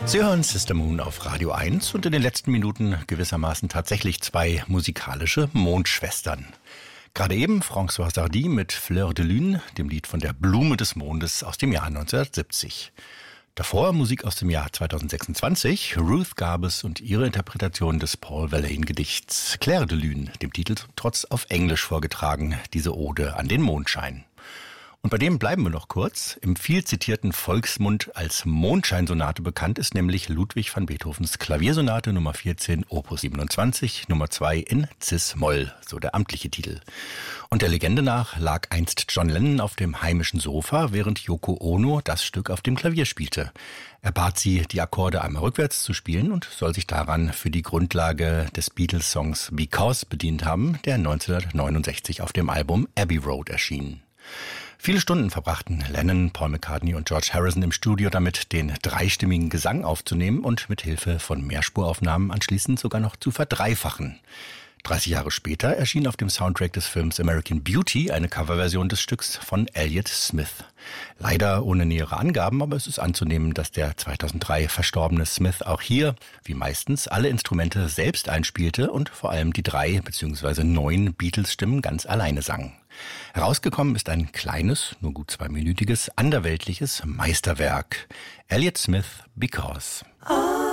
Sie hören Sister Moon auf Radio 1 und in den letzten Minuten gewissermaßen tatsächlich zwei musikalische Mondschwestern. Gerade eben Françoise Hardy mit Fleur de Lune, dem Lied von der Blume des Mondes aus dem Jahr 1970. Davor Musik aus dem Jahr 2026, Ruth Garbes und ihre Interpretation des Paul Verlaine-Gedichts Clair de Lune, dem Titel trotz auf Englisch vorgetragen, diese Ode an den Mondschein. Und bei dem bleiben wir noch kurz. Im viel zitierten Volksmund als Mondscheinsonate bekannt ist nämlich Ludwig van Beethovens Klaviersonate Nummer 14, Opus 27, Nummer 2 in Cis-Moll, so der amtliche Titel. Und der Legende nach lag einst John Lennon auf dem heimischen Sofa, während Yoko Ono das Stück auf dem Klavier spielte. Er bat sie, die Akkorde einmal rückwärts zu spielen und soll sich daran für die Grundlage des Beatles-Songs Because bedient haben, der 1969 auf dem Album Abbey Road erschien. Viele Stunden verbrachten Lennon, Paul McCartney und George Harrison im Studio damit, den dreistimmigen Gesang aufzunehmen und mit Hilfe von Mehrspuraufnahmen anschließend sogar noch zu verdreifachen. 30 Jahre später erschien auf dem Soundtrack des Films American Beauty eine Coverversion des Stücks von Elliott Smith. Leider ohne nähere Angaben, aber es ist anzunehmen, dass der 2003 verstorbene Smith auch hier, wie meistens, alle Instrumente selbst einspielte und vor allem die 3 bzw. 9 Beatles-Stimmen ganz alleine sang. Herausgekommen ist ein kleines, nur gut 2-minütiges, anderweltliches Meisterwerk. Elliott Smith, Because.